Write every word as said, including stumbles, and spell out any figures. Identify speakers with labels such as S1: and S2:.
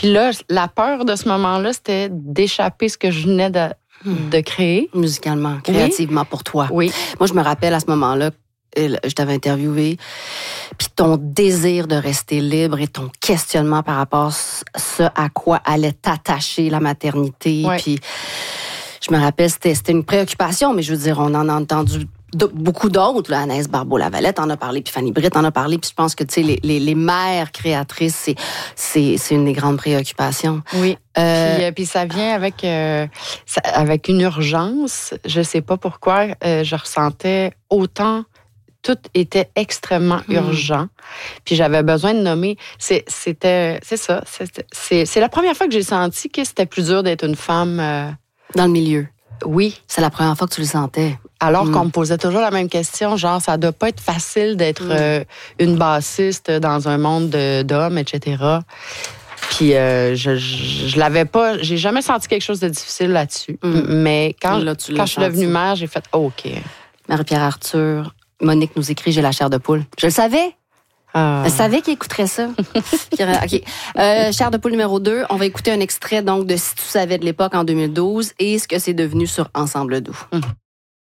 S1: Puis là, la peur de ce moment-là, c'était d'échapper ce que je venais de, hmm. de créer.
S2: Musicalement, créativement oui. pour toi.
S1: Oui.
S2: Moi, je me rappelle à ce moment-là, je t'avais interviewé, puis ton désir de rester libre et ton questionnement par rapport à ce à quoi allait t'attacher la maternité.
S1: Oui.
S2: Puis je me rappelle, c'était, c'était une préoccupation, mais je veux dire, on en a entendu de, beaucoup d'autres. Là, Anaïs Barbeau-Lavalette en a parlé, puis Fanny Britt en a parlé, puis je pense que tu sais, les, les, les mères créatrices, c'est, c'est, c'est une des grandes préoccupations.
S1: Oui. Euh, puis, euh, puis ça vient avec euh, ça, avec une urgence. Je sais pas pourquoi euh, je ressentais autant. Tout était extrêmement mmh. urgent. Puis j'avais besoin de nommer. C'est, c'était, c'est ça. C'était, c'est, c'est la première fois que j'ai senti que c'était plus dur d'être une femme. Euh...
S2: Dans le milieu.
S1: Oui.
S2: C'est la première fois que tu le sentais.
S1: Alors mmh. qu'on me posait toujours la même question, genre, ça doit pas être facile d'être mmh. euh, une bassiste dans un monde de, d'hommes, et cetera. Puis euh, je, je, je l'avais pas. J'ai jamais senti quelque chose de difficile là-dessus. Mmh. Mais quand, là, quand je suis devenue mère, j'ai fait oh, OK.
S2: Marie-Pierre Arthur. Monique nous écrit « J'ai la chair de poule ». Je le savais. Ah. Je savais qu'il écouterait ça. OK. Euh, chair de poule numéro deux. On va écouter un extrait donc de « Si tu savais » de l'époque en deux mille douze et ce que c'est devenu sur Ensemble doux. Mmh.